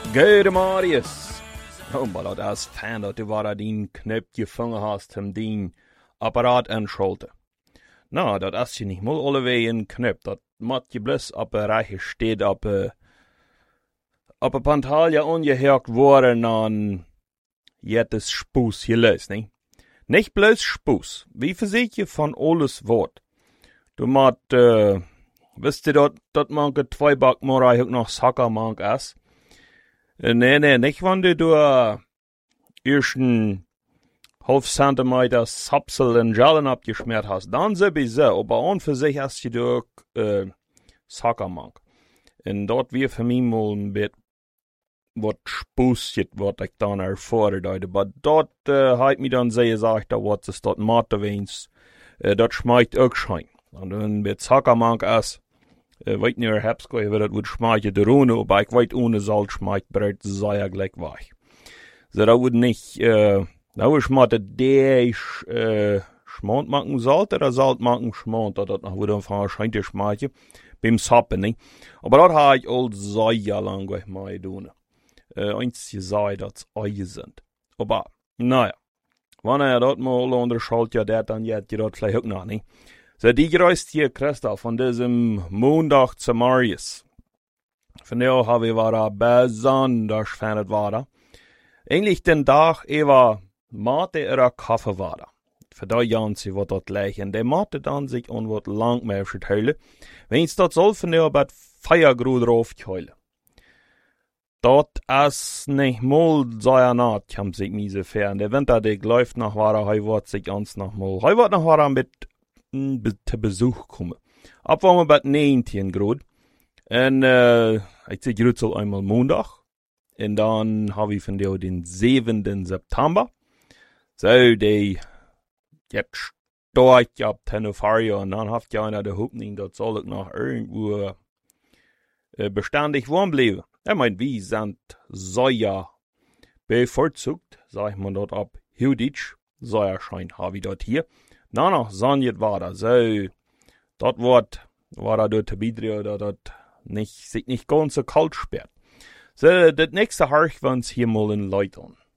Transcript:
Gute Marius. Oh, maar dat is fijn dat du waar din knop gevangen hast om din apparaat anschalten. Nou, dat is je niet mal alleweg een knop. Dat moet je blus op een rijtje steed op een pantalje ongehakt worden aan jettes spoes geluist, nee? Nicht bloß spoes. Wie verzeet je van alles woord? Du moet, wist je dat manke 2 bak maar ook nog sakker mank is? Nee, nicht wenn du ersten halb Zentimeter Sapsel in Jallen abgeschmiert hast, dann sowieso, aber an für sich hast du auch Sackermank. Und dort wir für mich mal ein bisschen was spustet, was ich dann erfordert habe. Aber dort hat mir dann sehr gesagt, was es dort Mathe wens, das schmeckt auch schein. Und wenn mit Sackermank ist, weet niet meer heb je dat wordt schmaakje de rone, maar ik weet ohne Salz schmeckt Brot sehr gleich weich. So, da wird nicht, da ist mal der Schmand machen Salz oder Salz machen Schmand, das noch wieder wahrscheinlich der Schmaakje beim Sappen, ne? Aber das habe ich all sehr lang mal tun. Eins gesagt, dass Eier sind. Aber, naja, wenn das mal unterschaltet, ja, der dann jetzt das vielleicht auch noch, ne? So, die gereist hier, Christoph, von diesem Montag zu Marius. Von der habe ich war besonders fan war. Eigentlich den Tag, war Mate oder Kaffee war. Für da Jahren sie wird dort lächeln. Der Mate dann sich und wird lang mehr verteilen. Wenn es dort soll, von der bet Feiergrut drauf heulen. Dort ist nicht mal sehr naht, kam sich miese fern. Der Winter, der läuft nach war, wird sich ganz noch mal. Wird nach war mit te bezoek komen. Ab waren we bij 19 Grad. En ik zeg het al eenmaal maandag. En dan hebben we vandaag den 7. September. So, die jetzt start op Tenerife. En dan heeft je einer de Hoffnung, dat zal ik nog irgendwo beständig warm bleiben. Ich meine, wir sind sehr bevorzugt, sag ich mal dort ab Hilditsch. Sehr schein habe ich dort hier. Noch sanjet war da, so, dort war da dort Bidri oder dort sich nicht ganz so kalt sperrt. So, das nächste Harch wir uns hier mal in Leutern.